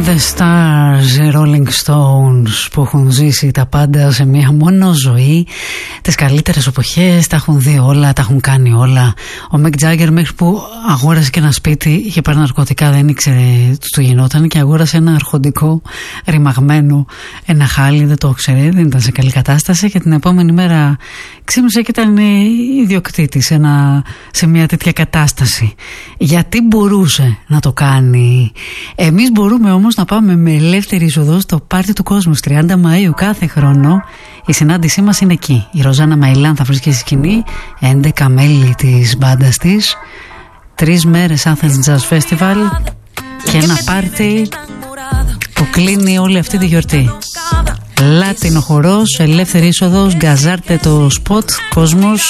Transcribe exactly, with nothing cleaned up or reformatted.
The Stars, οι Rolling Stones που έχουν ζήσει τα πάντα σε μία μόνο ζωή, τις καλύτερες εποχές, τα έχουν δει όλα, τα έχουν κάνει όλα. Ο Mick Jagger μέχρι που αγόρασε και ένα σπίτι, είχε πάρει ναρκωτικά, δεν ήξερε τι του γινόταν και αγόρασε ένα αρχοντικό ρημαγμένο, ένα χάλι, δεν το ήξερε, δεν ήταν σε καλή κατάσταση και την επόμενη μέρα ξύπνησε και ήταν ιδιοκτήτης ένα, σε μια τέτοια κατάσταση. Γιατί μπορούσε να το κάνει? Εμείς μπορούμε όμως να πάμε με ελεύθερη είσοδο στο πάρτι του κόσμου τριάντα Μαΐου κάθε χρόνο. Η συνάντησή μας είναι εκεί. Η Ροζάνα Μαϊλάν θα βρίσκει στη σκηνή, έντεκα μέλη της μπάντας της, τρεις μέρες Athens Jazz Festival και ένα πάρτι που κλείνει όλη αυτή τη γιορτή. Λάτινο χορός, ελεύθερη είσοδος, γκαζάρτε το σποτ, κόσμος.